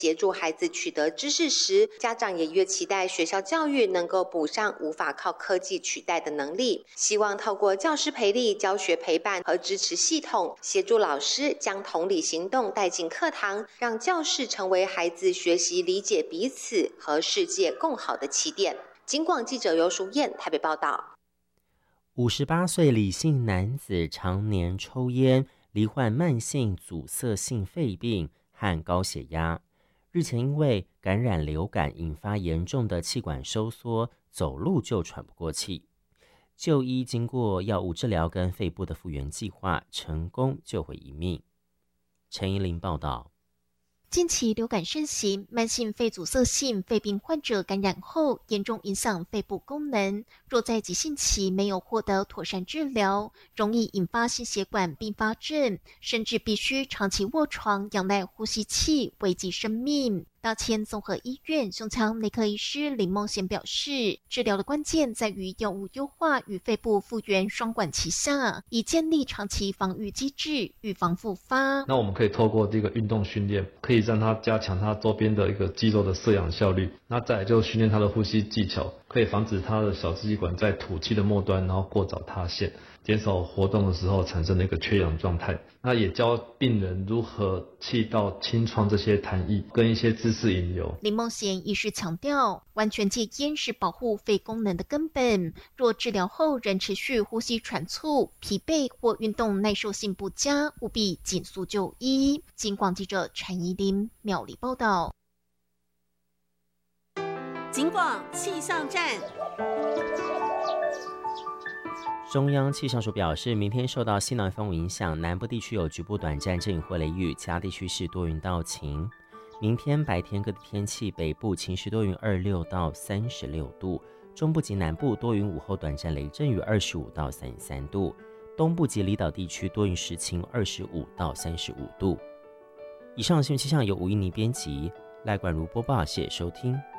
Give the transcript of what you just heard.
协助孩子取得知识时，家长也越期待学校教育能够补上无法靠科技取代的能力。希望透过教师培力、教学陪伴和支持系统，协助老师将同理行动带进课堂，让教室成为孩子学习理解彼此和世界共好的起点。警广记者尤淑燕台北报道。 58岁李姓男子常年抽烟，罹患慢性阻塞性肺病和高血压。日前因为感染流感引发严重的气管收缩，走路就喘不过气。就医经过药物治疗跟肺部的复原计划，成功救回一命。陈怡玲报道。 近期流感盛行，慢性肺阻塞性肺病患者感染后，严重影响肺部功能。若在急性期没有获得妥善治疗，容易引发心血管并发症，甚至必须长期卧床仰赖呼吸器，危及生命。大千综合医院胸腔内科医师林梦贤表示，治疗的关键在于药物优化与肺部复原双管齐下，以建立长期防御机制，预防复发。 那我们可以透过这个运动训练，可以让它加强它周边的一个肌肉的摄氧效率。那再来就训练它的呼吸技巧，可以防止它的小支气管在吐气的末端然后过早塌陷，减少活动的时候产生的一个缺氧状态。那也教病人如何气道清创这些痰液跟一些姿势引流。 林梦贤医师强调，完全戒烟是保护肺功能的根本。若治疗后仍持续呼吸喘促、疲惫或运动耐受性不佳，务必紧速就医。警广记者陈怡琳苗栗报道。 警广气象站。 中央气象署表示，明天受到西南风影响，南部地区有局部短暂阵雨或雷雨，其他地区是多云到晴。明天白天各地天气，北部晴时多云26到36度，中部及南部多云，午后短暂雷阵雨25到33度，东部及离岛地区多云时晴25到35度。以上新闻气象由吴一妮编辑，赖冠如播报，谢谢收听。